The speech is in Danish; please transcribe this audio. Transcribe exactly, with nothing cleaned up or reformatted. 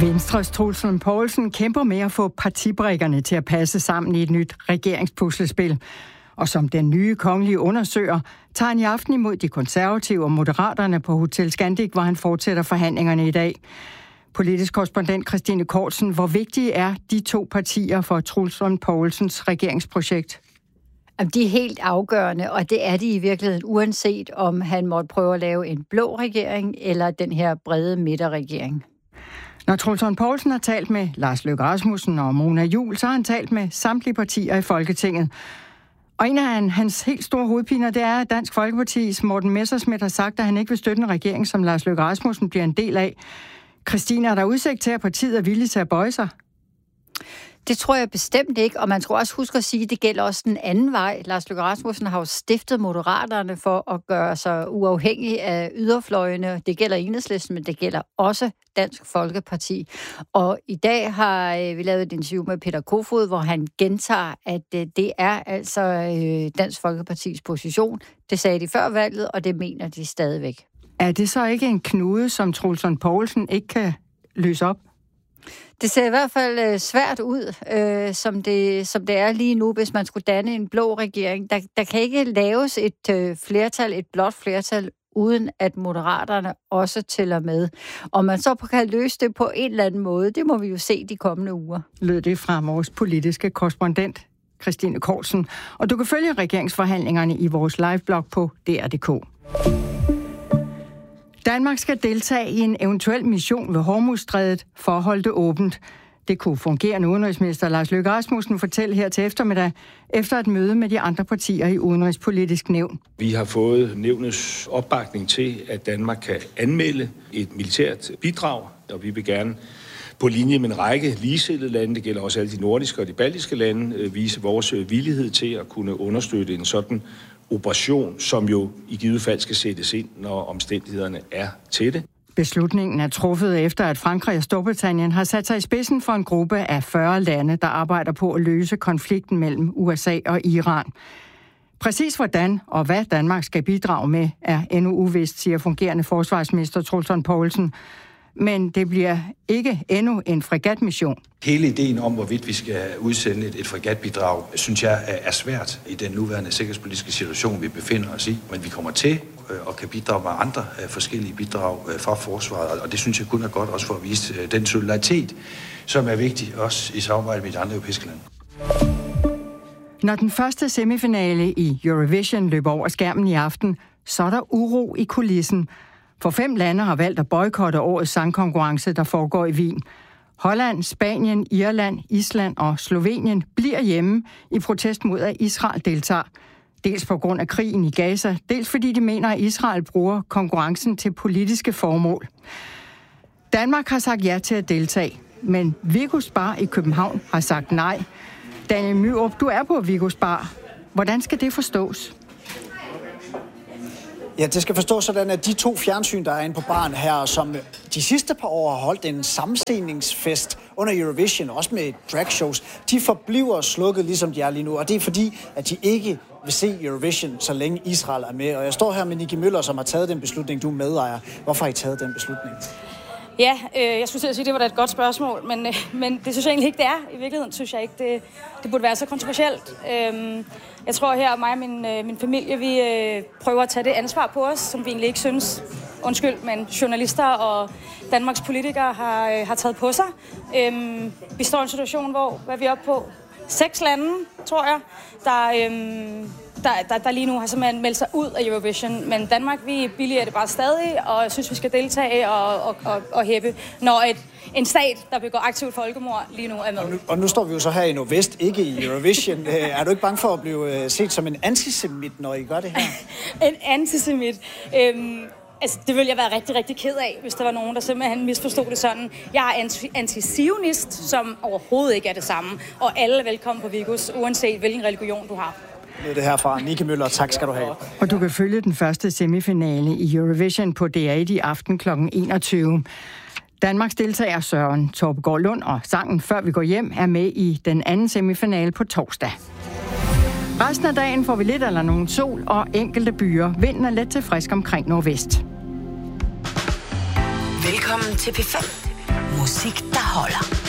Venstres Troels Lund Poulsen kæmper med at få partibrikkerne til at passe sammen i et nyt regeringspuslespil. Og som den nye kongelige undersøger, tager han i aften imod de konservative og moderaterne på Hotel Scandic, hvor han fortsætter forhandlingerne i dag. Politisk korrespondent Christine Kortsen, hvor vigtige er de to partier for Troels Lund Poulsens regeringsprojekt? De er helt afgørende, og det er de i virkeligheden, uanset om han måtte prøve at lave en blå regering eller den her brede midterregering. Når Troels Lund Poulsen har talt med Lars Løkke Rasmussen og Mona Juul, så har han talt med samtlige partier i Folketinget. Og en af hans helt store hovedpiner, det er, at Dansk Folkepartis Morten Messerschmidt har sagt, at han ikke vil støtte en regering, som Lars Løkke Rasmussen bliver en del af. Christine, er der udsigt til, at partiet er villig til at bøje sig? Det tror jeg bestemt ikke, og man skal også huske at sige, at det gælder også den anden vej. Lars Løkke Rasmussen har jo stiftet Moderaterne for at gøre sig uafhængig af yderfløjene. Det gælder Enhedslisten, men det gælder også Dansk Folkeparti. Og i dag har vi lavet et interview med Peter Kofod, hvor han gentager, at det er altså Dansk Folkepartis position. Det sagde de før valget, og det mener de stadigvæk. Er det så ikke en knude, som Troels Lund Poulsen ikke kan løse op? Det ser i hvert fald øh, svært ud, øh, som, det, som det er lige nu, hvis man skulle danne en blå regering. Der, der kan ikke laves et øh, flertal, et blåt flertal, uden at moderaterne også tæller med. Og man så kan løse det på en eller anden måde, det må vi jo se de kommende uger. Lød det fra vores politiske korrespondent, Christine Kortsen. Og du kan følge regeringsforhandlingerne i vores liveblog på D R punktum d k. Danmark skal deltage i en eventuel mission ved Hormuzstrædet for at holde det åbent. Det kunne fungerende udenrigsminister Lars Løkke Rasmussen fortælle her til eftermiddag, efter et møde med de andre partier i Udenrigspolitisk Nævn. Vi har fået nævnets opbakning til, at Danmark kan anmelde et militært bidrag, og vi vil gerne på linje med en række ligesindede lande, det gælder også alle de nordiske og de baltiske lande, vise vores villighed til at kunne understøtte en sådan operation, som jo i givet fald skal sættes ind, når omstændighederne er til det. Beslutningen er truffet efter, at Frankrig og Storbritannien har sat sig i spidsen for en gruppe af fyrre lande, der arbejder på at løse konflikten mellem U S A og Iran. Præcis hvordan og hvad Danmark skal bidrage med, er endnu uvist, siger fungerende forsvarsminister Troels Lund Poulsen. Men det bliver ikke endnu en fregatmission. Hele ideen om, hvorvidt vi skal udsende et, et fregatbidrag, synes jeg er svært i den nuværende sikkerhedspolitiske situation, vi befinder os i. Men vi kommer til øh, og kan bidrage med andre øh, forskellige bidrag øh, fra forsvaret, og det synes jeg kun er godt også for at vise øh, den solidaritet, som er vigtig også i samarbejde med de andre europæiske lande. Når den første semifinale i Eurovision løber over skærmen i aften, så er der uro i kulissen. For fem lande har valgt at boykotte årets sangkonkurrence, der foregår i Wien. Holland, Spanien, Irland, Island og Slovenien bliver hjemme i protest mod, at Israel deltager. Dels på grund af krigen i Gaza, dels fordi de mener, at Israel bruger konkurrencen til politiske formål. Danmark har sagt ja til at deltage, men Vigos Bar i København har sagt nej. Daniel Myrup, du er på Vigos Bar. Hvordan skal det forstås? Ja, det skal forstås sådan, at de to fjernsyn, der er inde på baren her, som de sidste par år har holdt en sammenstigningsfest under Eurovision, også med dragshows, de forbliver slukket, ligesom de er lige nu. Og det er fordi, at de ikke vil se Eurovision, så længe Israel er med. Og jeg står her med Nicky Møller, som har taget den beslutning. Du er medejer. Hvorfor har I taget den beslutning? Ja, øh, jeg skulle sige, at det var da et godt spørgsmål, men, øh, men det synes jeg egentlig ikke, det er. I virkeligheden synes jeg ikke, det, det burde være så kontroversielt. Øh, jeg tror her, mig og min, øh, min familie, vi øh, prøver at tage det ansvar på os, som vi egentlig ikke synes, undskyld, men journalister og Danmarks politikere har, øh, har taget på sig. Øh, vi står i en situation, hvor, hvad er vi oppe på? Seks lande, tror jeg, der... Øh, Der, der, der lige nu har simpelthen meldt sig ud af Eurovision. Men Danmark, vi billiger det bare stadig, og jeg synes, vi skal deltage og, og, og, og hæppe, når et, en stat, der begår aktivt folkemord, lige nu er med. Og nu, og nu står vi jo så her i Nordvest, ikke i Eurovision. Er du ikke bange for at blive set som en antisemit, når I gør det her? En antisemit? Øhm, altså, det ville jeg være rigtig, rigtig ked af, hvis der var nogen, der simpelthen misforstod det sådan. Jeg er anti- antisionist, som overhovedet ikke er det samme. Og alle er velkommen på Vigos, uanset hvilken religion du har. Det er det her fra Nicky Møller. Tak skal du have. Og du kan følge den første semifinale i Eurovision på D R et i aften klokken enogtyve. Danmarks deltager Søren Torpegaard Lund og sangen Før vi går hjem er med i den anden semifinale på torsdag. Resten af dagen får vi lidt eller nogen sol og enkelte byer. Vinden er let til frisk omkring nordvest. Velkommen til P fem. Musik, der holder.